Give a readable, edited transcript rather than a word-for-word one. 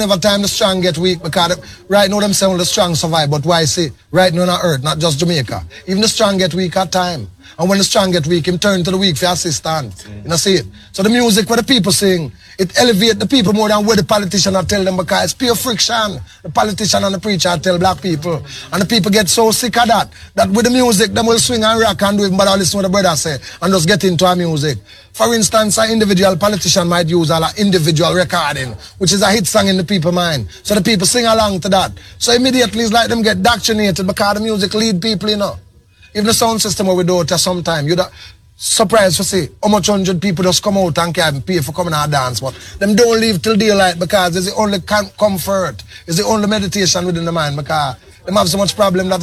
Every time the strong get weak, because right now them say the strong survive, but why say right now on earth, not just Jamaica. Even the strong get weak at time. And when the strong get weak, him turn to the weak for assistance. You know, see it? So the music where the people sing, it elevates the people more than what the politician are tell them, because it's pure friction. The politician and the preacher tell black people. And the people get so sick of that with the music, them will swing and rock and do it, but I'll listen to what the brother say and just get into our music. For instance, an individual politician might use an individual recording, which is a hit song in the people's mind. So the people sing along to that. So immediately it's like them get indoctrinated because the music lead people, you know. Even the sound system where we do it at some time, you're surprised to see how much 100 people just come out and can pay for coming and dance, but them don't leave till daylight because it's the only comfort, it's the only meditation within the mind, because them have so much problem that